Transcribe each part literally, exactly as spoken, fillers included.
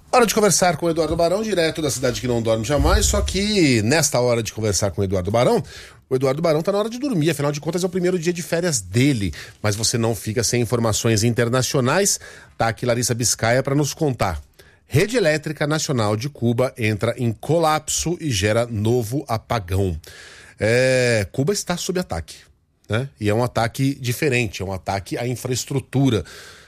Hora de conversar com o Eduardo Barão, direto da cidade que não dorme jamais, só que nesta hora de conversar com o Eduardo Barão, o Eduardo Barão tá na hora de dormir, afinal de contas é o primeiro dia de férias dele, mas você não fica sem informações internacionais. Tá aqui Larissa Biscaia para nos contar. Rede Elétrica Nacional de Cuba entra em colapso e gera novo apagão. É, Cuba está sob ataque, né? E é um ataque diferente, é um ataque à infraestrutura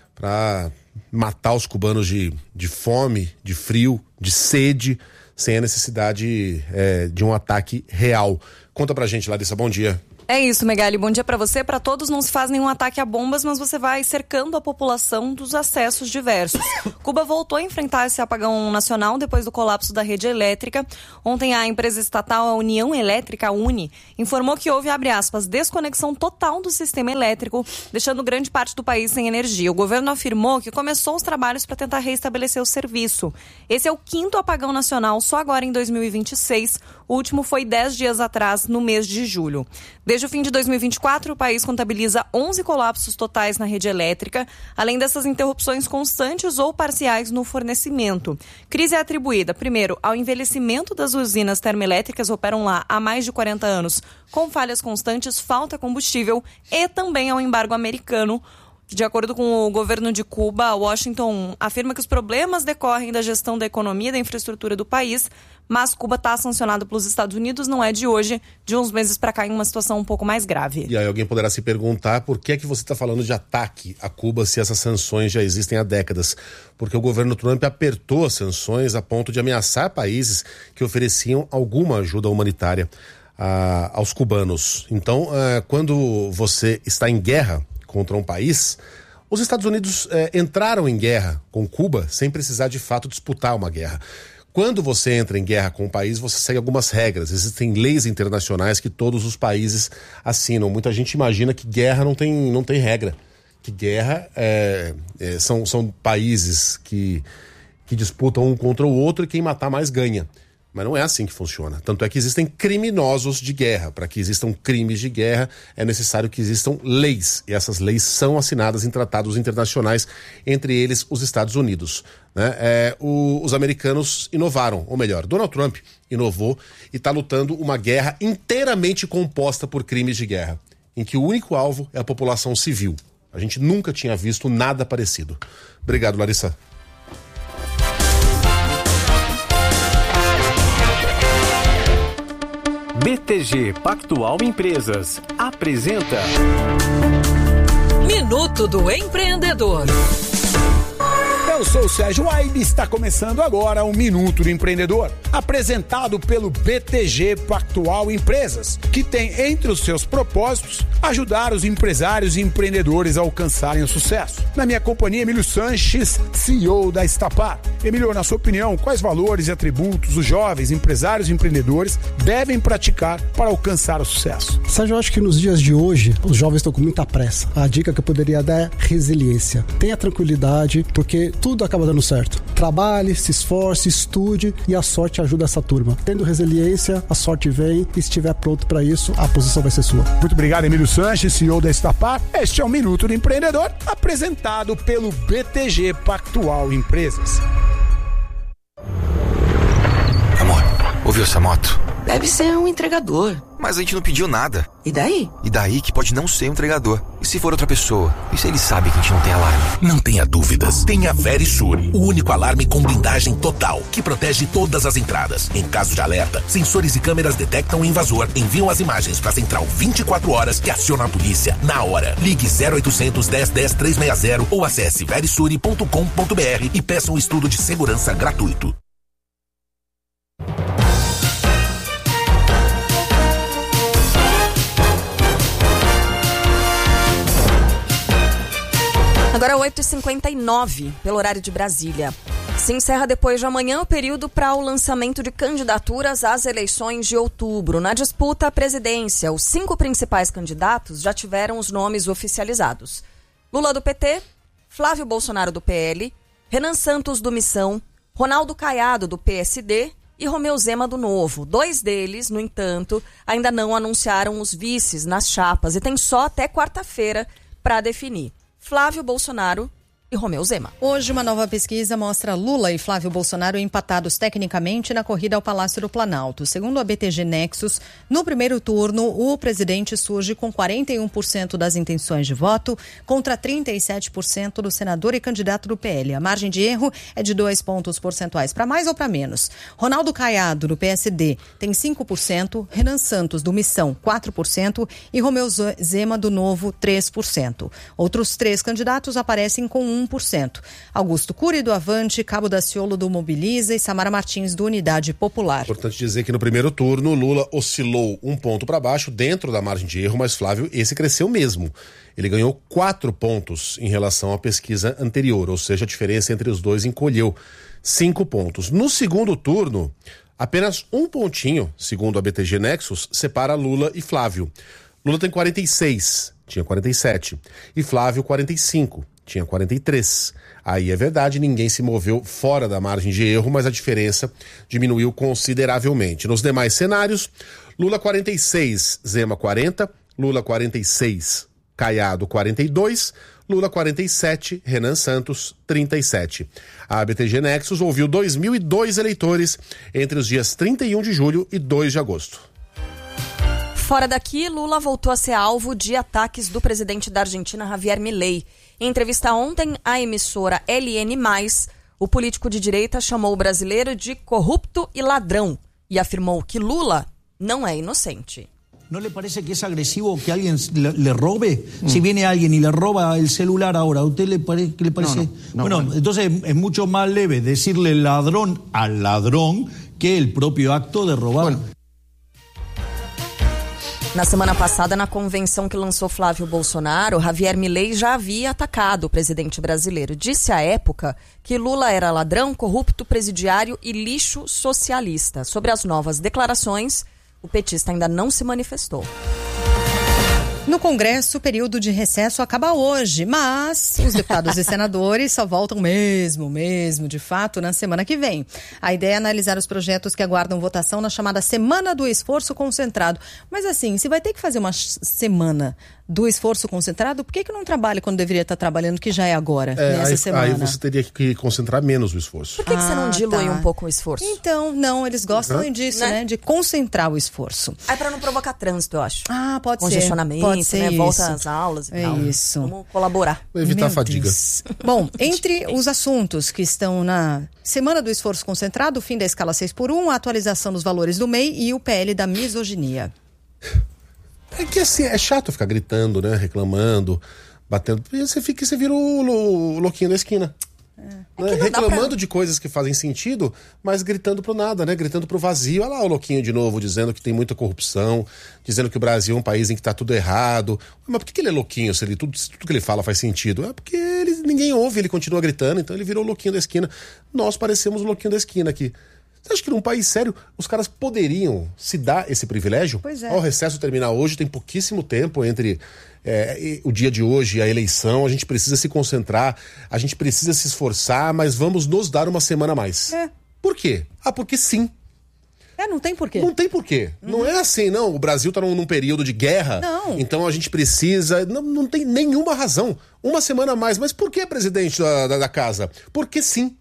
para matar os cubanos de, de fome, de frio, de sede, sem a necessidade é, de um ataque real. Conta pra gente, Larissa, bom dia. É isso, Megali, bom dia pra você. Para todos, não se faz nenhum ataque a bombas, mas você vai cercando a população dos acessos diversos. Cuba voltou a enfrentar esse apagão nacional depois do colapso da rede elétrica. Ontem a empresa estatal, a União Elétrica, a Uni, informou que houve, abre aspas, desconexão total do sistema elétrico, deixando grande parte do país sem energia. O governo afirmou que começou os trabalhos para tentar reestabelecer o serviço. Esse é o quinto apagão nacional, só agora em dois mil e vinte e seis. O último foi dez dias atrás, no mês de julho. Desde o fim de dois mil e vinte e quatro, o país contabiliza onze colapsos totais na rede elétrica, além dessas interrupções constantes ou parciais no fornecimento. Crise é atribuída, primeiro, ao envelhecimento das usinas termoelétricas que operam lá há mais de quarenta anos, com falhas constantes, falta de combustível e também ao embargo americano. De acordo com o governo de Cuba, Washington afirma que os problemas decorrem da gestão da economia e da infraestrutura do país, mas Cuba está sancionado pelos Estados Unidos, não é de hoje, de uns meses para cá, em uma situação um pouco mais grave. E aí alguém poderá se perguntar por que é que você está falando de ataque a Cuba se essas sanções já existem há décadas. Porque o governo Trump apertou as sanções a ponto de ameaçar países que ofereciam alguma ajuda humanitária ah, aos cubanos. Então, ah, quando você está em guerra contra um país, os Estados Unidos eh, entraram em guerra com Cuba sem precisar de fato disputar uma guerra. Quando você entra em guerra com um país, você segue algumas regras. Existem leis internacionais que todos os países assinam. Muita gente imagina que guerra não tem, não tem regra. Que guerra é, é, são, são países que, que disputam um contra o outro e quem matar mais ganha. Mas não é assim que funciona. Tanto é que existem criminosos de guerra. Para que existam crimes de guerra, é necessário que existam leis. E essas leis são assinadas em tratados internacionais, entre eles os Estados Unidos. Né? É, o, os americanos inovaram, ou melhor, Donald Trump inovou e está lutando uma guerra inteiramente composta por crimes de guerra, em que o único alvo é a população civil. A gente nunca tinha visto nada parecido. Obrigado, Larissa. B T G Pactual Empresas apresenta Minuto do Empreendedor. Eu sou o Sérgio Aibe e está começando agora o Minuto do Empreendedor, apresentado pelo B T G Pactual Empresas, que tem entre os seus propósitos ajudar os empresários e empreendedores a alcançarem o sucesso. Na minha companhia, Emílio Sanches, C E O da Estapar. Emílio, na sua opinião, quais valores e atributos os jovens empresários e empreendedores devem praticar para alcançar o sucesso? Sérgio, eu acho que nos dias de hoje, os jovens estão com muita pressa. A dica que eu poderia dar é resiliência. Tenha tranquilidade, porque tudo acaba dando certo. Trabalhe, se esforce, estude e a sorte ajuda essa turma. Tendo resiliência, a sorte vem e se estiver pronto para isso, a posição vai ser sua. Muito obrigado, Emílio Sanches, C E O da Estapar. Este é o Minuto do Empreendedor, apresentado pelo B T G Pactual Empresas. Amor, ouviu essa moto? Deve ser um entregador. Mas a gente não pediu nada. E daí? E daí que pode não ser um entregador. E se for outra pessoa? E se ele sabe que a gente não tem alarme? Não tenha dúvidas. Tenha Verisur, o único alarme com blindagem total, que protege todas as entradas. Em caso de alerta, sensores e câmeras detectam o invasor, enviam as imagens para a central vinte e quatro horas e aciona a polícia na hora. Ligue zero oitocentos, dez, dez, trezentos e sessenta ou acesse verisur ponto com ponto b r e peça um estudo de segurança gratuito. Agora oito e cinquenta e nove, pelo horário de Brasília. Se encerra depois de amanhã o período para o lançamento de candidaturas às eleições de outubro. Na disputa à presidência, os cinco principais candidatos já tiveram os nomes oficializados. Lula do P T, Flávio Bolsonaro do P L, Renan Santos do Missão, Ronaldo Caiado do P S D e Romeu Zema do Novo. Dois deles, no entanto, ainda não anunciaram os vices nas chapas e tem só até quarta-feira para definir. Flávio Bolsonaro e Romeu Zema. Hoje, uma nova pesquisa mostra Lula e Flávio Bolsonaro empatados tecnicamente na corrida ao Palácio do Planalto. Segundo a B T G Nexus, no primeiro turno, o presidente surge com quarenta e um por cento das intenções de voto contra trinta e sete por cento do senador e candidato do P L. A margem de erro é de dois pontos percentuais, para mais ou para menos. Ronaldo Caiado, do P S D, tem cinco por cento, Renan Santos, do Missão, quatro por cento e Romeu Zema, do Novo, três por cento. Outros três candidatos aparecem com um por cento. Augusto Cury, do Avante, Cabo Daciolo, do Mobiliza e Samara Martins, do Unidade Popular. Importante dizer que no primeiro turno, Lula oscilou um ponto para baixo, dentro da margem de erro, mas Flávio, esse cresceu mesmo. Ele ganhou quatro pontos em relação à pesquisa anterior, ou seja, a diferença entre os dois encolheu cinco pontos. No segundo turno, apenas um pontinho, segundo a B T G Nexus, separa Lula e Flávio. Lula tem quarenta e seis, tinha quarenta e sete, e Flávio quarenta e cinco, tinha quarenta e três. Aí é verdade, ninguém se moveu fora da margem de erro, mas a diferença diminuiu consideravelmente. Nos demais cenários, Lula quarenta e seis, Zema quarenta, Lula quarenta e seis, Caiado quarenta e dois, Lula quarenta e sete, Renan Santos trinta e sete. A B T G Nexus ouviu dois mil e dois eleitores entre os dias trinta e um de julho e dois de agosto. Fora daqui, Lula voltou a ser alvo de ataques do presidente da Argentina, Javier Milei. Em entrevista ontem à emissora L N mais, o político de direita chamou o brasileiro de corrupto e ladrão e afirmou que Lula não é inocente. ¿No le parece que es agresivo que alguien le, le robe? Mm. Si viene alguien y le roba el celular ahora, ¿a usted le pare, qué le parece? No, no, no, bueno, bueno, entonces es mucho más leve decirle ladrón al ladrón que el propio acto de robar. Bueno. Na semana passada, na convenção que lançou Flávio Bolsonaro, Javier Milei já havia atacado o presidente brasileiro. Disse à época que Lula era ladrão, corrupto, presidiário e lixo socialista. Sobre as novas declarações, o petista ainda não se manifestou. No Congresso, o período de recesso acaba hoje, mas os deputados e senadores só voltam mesmo, mesmo, de fato, na semana que vem. A ideia é analisar os projetos que aguardam votação na chamada Semana do Esforço Concentrado. Mas assim, se vai ter que fazer uma semana do esforço concentrado, por que que não trabalha quando deveria estar trabalhando, que já é agora, é, nessa aí, semana? Aí você teria que concentrar menos o esforço. Por que, ah, que você não dilui tá. um pouco o esforço? Então, não, eles gostam uhum. disso, né? né? De concentrar o esforço. É para não provocar trânsito, eu acho. Ah, pode Congestionamento, ser. Pode ser, né? isso. Volta às aulas e é tal. Isso. Vamos colaborar. Vou evitar Meu a fadiga. Deus. Bom, entre os assuntos que estão na Semana do Esforço Concentrado, o fim da escala seis por um, a atualização dos valores do M E I e o P L da misoginia. É que assim, é chato ficar gritando, né? Reclamando, batendo. E você fica, você vira o, o louquinho da esquina. É. Né? É reclamando pra... de coisas que fazem sentido, mas gritando pro nada, né? Gritando pro vazio. Olha lá o louquinho de novo, dizendo que tem muita corrupção, dizendo que o Brasil é um país em que tá tudo errado. Mas por que, que ele é louquinho se ele, tudo, tudo que ele fala faz sentido? É porque ele, ninguém ouve, ele continua gritando, então ele virou o louquinho da esquina. Nós parecemos o louquinho da esquina aqui. Você acha que num país sério os caras poderiam se dar esse privilégio? Pois é. Ó, o recesso terminar hoje, tem pouquíssimo tempo entre é, o dia de hoje e a eleição, a gente precisa se concentrar, a gente precisa se esforçar, mas vamos nos dar uma semana a mais. É. Por quê? Ah, porque sim. É, não tem porquê. Não tem porquê. Uhum. Não é assim, não. O Brasil tá num, num período de guerra, não. Então a gente precisa... Não, não tem nenhuma razão. Uma semana a mais. Mas por que, presidente da, da, da casa? Porque sim.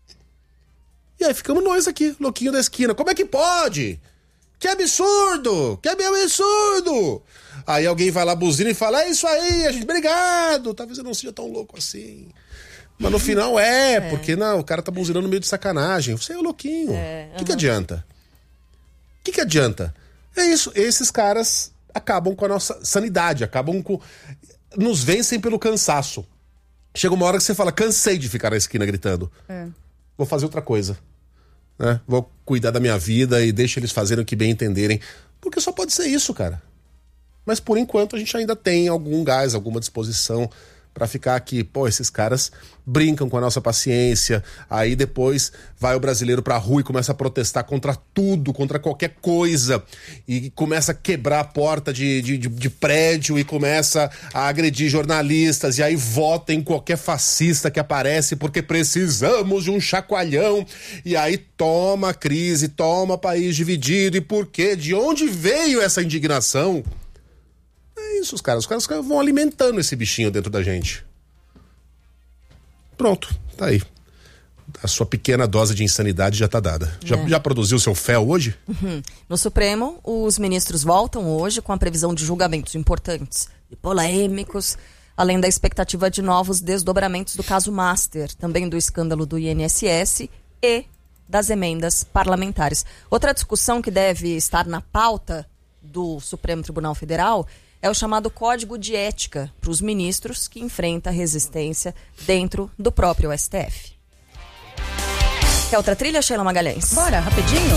E aí ficamos nós aqui, louquinho da esquina. Como é que pode? Que absurdo! Que absurdo! Aí alguém vai lá, buzina e fala, é isso aí, a gente, obrigado! Talvez eu não seja tão louco assim. Mas no final é, é. porque não, o cara tá buzinando no meio de sacanagem. Você é o louquinho. O é, que, uhum. que adianta? O que, que adianta? É isso, esses caras acabam com a nossa sanidade, acabam com... Nos vencem pelo cansaço. Chega uma hora que você fala, cansei de ficar na esquina gritando. É. Vou fazer outra coisa. Né? Vou cuidar da minha vida e deixa eles fazerem o que bem entenderem. Porque só pode ser isso, cara. Mas por enquanto a gente ainda tem algum gás, alguma disposição pra ficar aqui. Pô, esses caras brincam com a nossa paciência. Aí depois vai o brasileiro pra rua e começa a protestar contra tudo, contra qualquer coisa. E começa a quebrar a porta de, de, de, de prédio e começa a agredir jornalistas. E aí vota em qualquer fascista que aparece porque precisamos de um chacoalhão. E aí toma crise, toma país dividido. E por quê? De onde veio essa indignação? É isso, os caras. Os caras vão alimentando esse bichinho dentro da gente. Pronto, tá aí. A sua pequena dose de insanidade já tá dada. Já, é. já produziu o seu F E L hoje? Uhum. No Supremo, os ministros voltam hoje com a previsão de julgamentos importantes e polêmicos, além da expectativa de novos desdobramentos do caso Master, também do escândalo do I N S S e das emendas parlamentares. Outra discussão que deve estar na pauta do Supremo Tribunal Federal é o chamado Código de Ética para os ministros, que enfrenta resistência dentro do próprio S T F. Quer outra trilha, Sheila Magalhães? Bora, rapidinho.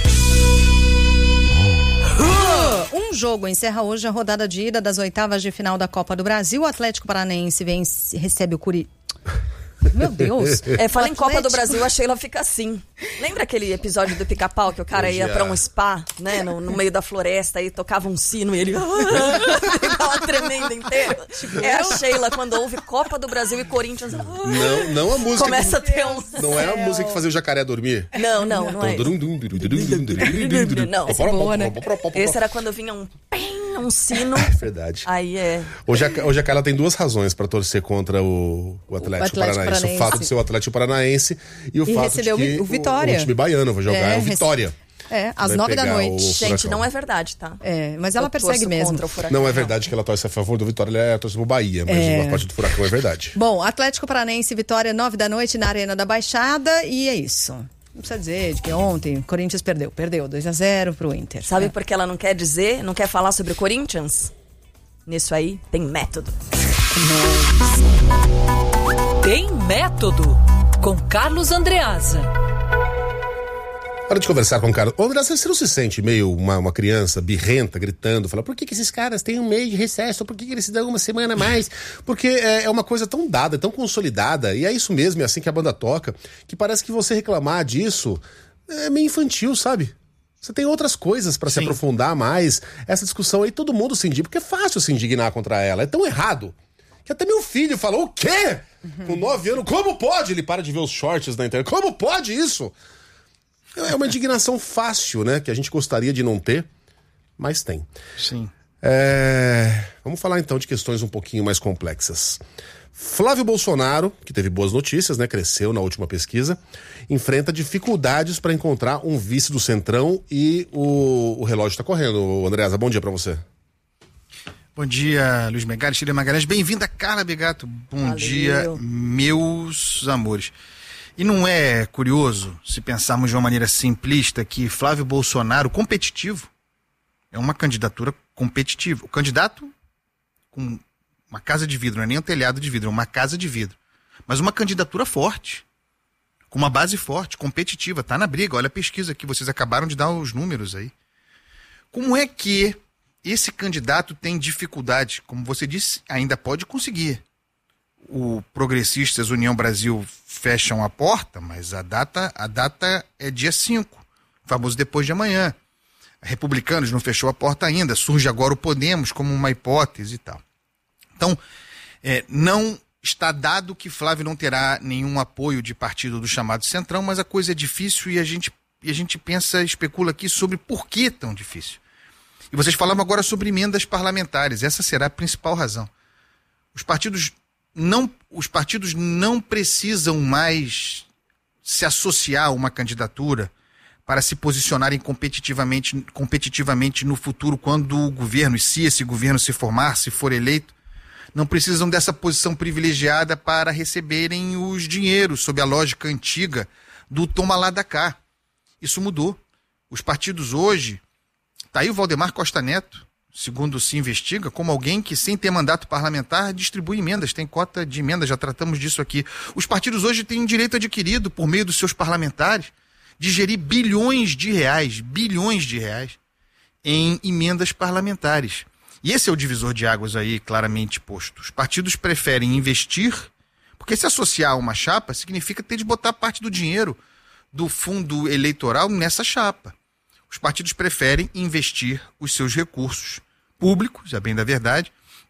Uh, um jogo encerra hoje a rodada de ida das oitavas de final da Copa do Brasil. O Atlético Paranaense vence, recebe o Curi... Meu Deus. É, fala em Copa do Brasil, a Sheila fica assim. Lembra aquele episódio do Pica-Pau que o cara ia pra um spa, né, no, no meio da floresta e tocava um sino e ele ficava tremendo inteiro? É a Sheila quando ouve Copa do Brasil e Corinthians. Não, não a música. Começa que... a ter um... Não é a música que fazia o jacaré dormir? Não, não, não é. Não, essa é boa, né? Esse era quando vinha um... um sino. É verdade. Aí é. Hoje a, hoje a Carla tem duas razões pra torcer contra o, o Atlético, o Atlético Paranaense. Paranaense. O fato de ser o Atlético Paranaense e o e fato de que o, o, Vitória. o, o time baiano vai jogar é, é o Vitória. É, às nove da noite. Gente, não é verdade, tá? É, mas ela Eu persegue mesmo. Não é verdade que ela torce a favor do Vitória, ela torce pro Bahia, mas é. uma parte do Furacão é verdade. Bom, Atlético Paranaense e Vitória, nove da noite na Arena da Baixada, e é isso. Não precisa dizer de que ontem o Corinthians perdeu. Perdeu dois a zero pro Inter. Sabe é. por que ela não quer dizer, não quer falar sobre o Corinthians? Nisso aí tem método. Tem método com Carlos Andreasa. Hora de conversar com o Carlos. Ô, André, você não se sente meio uma, uma criança birrenta, gritando, fala, por que, que esses caras têm um mês de recesso? Por que, que eles se dão uma semana a mais? Porque é, é uma coisa tão dada, tão consolidada, e é isso mesmo, é assim que a banda toca, que parece que você reclamar disso é meio infantil, sabe? Você tem outras coisas pra se aprofundar mais. Essa discussão aí, todo mundo se indigna, porque é fácil se indignar contra ela. É tão errado que até meu filho falou, o quê? Uhum. Com nove anos, como pode? Ele para de ver os shorts na internet. Como pode isso? É uma indignação fácil, né? Que a gente gostaria de não ter, mas tem. Sim. É... Vamos falar então de questões um pouquinho mais complexas. Flávio Bolsonaro, que teve boas notícias, né? Cresceu na última pesquisa, enfrenta dificuldades para encontrar um vice do Centrão e o, o relógio está correndo. Andreasa, bom dia para você. Bom dia, Luiz Megali, Sheila Magalhães. Bem-vinda, Carla Begato. Bom Valeu. dia, meus amores. E não é curioso, se pensarmos de uma maneira simplista, que Flávio Bolsonaro, competitivo, é uma candidatura competitiva. O candidato com uma casa de vidro, não é nem um telhado de vidro, é uma casa de vidro. Mas uma candidatura forte, com uma base forte, competitiva, tá na briga. Olha a pesquisa que vocês acabaram de dar os números aí. Como é que esse candidato tem dificuldade? Como você disse, ainda pode conseguir. O Progressistas União Brasil fecham a porta, mas a data, a data é dia cinco, famoso depois de amanhã. Republicanos não fechou a porta ainda, surge agora o Podemos como uma hipótese e tal. Então, é, não está dado que Flávio não terá nenhum apoio de partido do chamado Centrão, mas a coisa é difícil e a gente, e a gente pensa, especula aqui sobre por que tão difícil. E vocês falaram agora sobre emendas parlamentares, essa será a principal razão. Os partidos não, os partidos não precisam mais se associar a uma candidatura para se posicionarem competitivamente, competitivamente no futuro, quando o governo, e se esse governo se formar, se for eleito, não precisam dessa posição privilegiada para receberem os dinheiros, sob a lógica antiga do toma lá da cá. Isso mudou. Os partidos hoje, tá aí o Valdemar Costa Neto, segundo se investiga, como alguém que, sem ter mandato parlamentar, distribui emendas, tem cota de emendas, já tratamos disso aqui. Os partidos hoje têm um direito adquirido, por meio dos seus parlamentares, de gerir bilhões de reais, bilhões de reais, em emendas parlamentares. E esse é o divisor de águas aí, claramente posto. Os partidos preferem investir, porque se associar a uma chapa significa ter de botar parte do dinheiro do fundo eleitoral nessa chapa. Os partidos preferem investir os seus recursos públicos, a bem da verdade,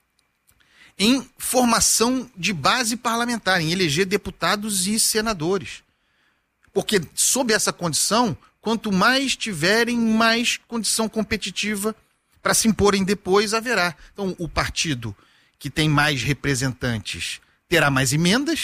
em formação de base parlamentar, em eleger deputados e senadores. Porque, sob essa condição, quanto mais tiverem, mais condição competitiva para se imporem depois haverá. Então, o partido que tem mais representantes terá mais emendas,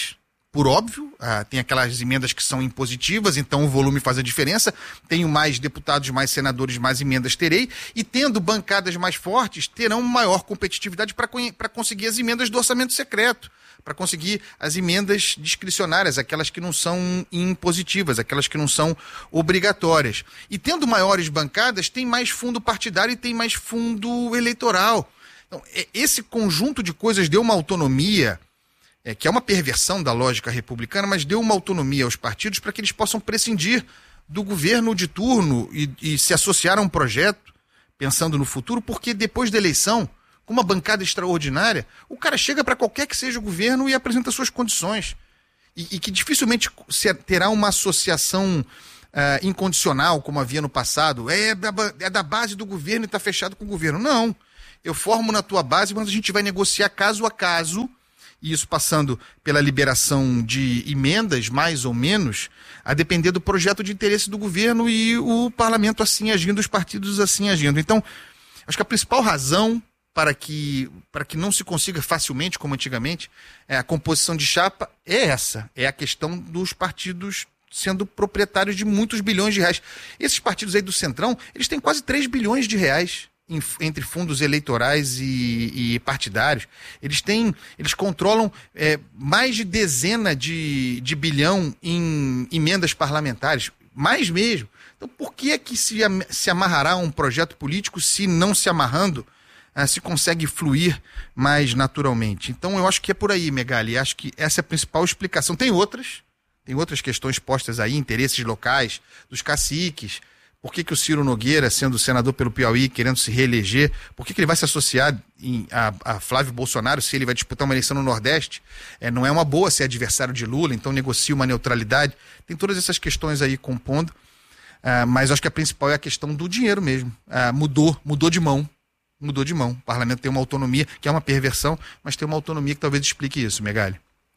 por óbvio, ah, tem aquelas emendas que são impositivas, então o volume faz a diferença. Tenho mais deputados, mais senadores, mais emendas terei. E tendo bancadas mais fortes, terão maior competitividade para conseguir as emendas do orçamento secreto, para conseguir as emendas discricionárias, aquelas que não são impositivas, aquelas que não são obrigatórias. E tendo maiores bancadas, tem mais fundo partidário e tem mais fundo eleitoral. Então, esse conjunto de coisas deu uma autonomia, é, que é uma perversão da lógica republicana, mas deu uma autonomia aos partidos para que eles possam prescindir do governo de turno e, e se associar a um projeto, pensando no futuro, porque depois da eleição, com uma bancada extraordinária, o cara chega para qualquer que seja o governo e apresenta suas condições. E, e que dificilmente se terá uma associação uh, incondicional, como havia no passado. É da, é da base do governo e está fechado com o governo. Não. Eu formo na tua base, mas a gente vai negociar caso a caso, e isso passando pela liberação de emendas, mais ou menos, a depender do projeto de interesse do governo e o parlamento assim agindo, os partidos assim agindo. Então, acho que a principal razão para que, para que não se consiga facilmente, como antigamente, é, a composição de chapa é essa, é a questão dos partidos sendo proprietários de muitos bilhões de reais. Esses partidos aí do Centrão, eles têm quase três bilhões de reais em, entre fundos eleitorais e, e partidários. Eles têm, eles controlam é, mais de dezena de, de bilhão em emendas parlamentares, mais mesmo. Então, por que é que se, se amarrará um projeto político se não se amarrando se consegue fluir mais naturalmente? Então eu acho que é por aí, Megali, acho que essa é a principal explicação. Tem outras, tem outras questões postas aí, interesses locais dos caciques. Por que que o Ciro Nogueira, sendo senador pelo Piauí, querendo se reeleger, por que que ele vai se associar em, a, a Flávio Bolsonaro se ele vai disputar uma eleição no Nordeste? É, não é uma boa ser adversário de Lula, então negocia uma neutralidade. Tem todas essas questões aí compondo, uh, mas acho que a principal é a questão do dinheiro mesmo. Uh, mudou, mudou de mão. Mudou de mão. O parlamento tem uma autonomia, que é uma perversão, mas tem uma autonomia que talvez explique isso, Megali.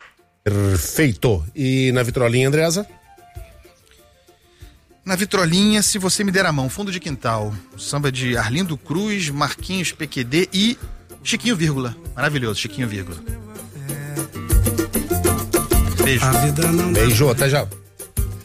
Perfeito. E na vitrolinha, Andreasa? Na vitrolinha, Se Você Me Der a Mão, Fundo de Quintal. Samba de Arlindo Cruz, Marquinhos P Q D e Chiquinho Vírgula. Maravilhoso, Chiquinho Vírgula. Beijo. Beijo, até já.